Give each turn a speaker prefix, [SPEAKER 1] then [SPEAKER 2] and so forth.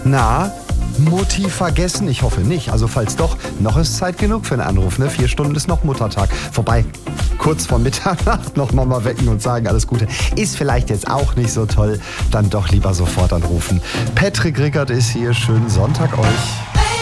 [SPEAKER 1] Na, Mutti vergessen? Ich hoffe nicht. Also falls doch, noch ist Zeit genug für einen Anruf. Ne? 4 Stunden ist noch Muttertag. Vorbei, kurz vor Mitternacht noch Mama wecken und sagen alles Gute. Ist vielleicht jetzt auch nicht so toll. Dann doch lieber sofort anrufen. Patrick Rickert ist hier. Schönen Sonntag euch.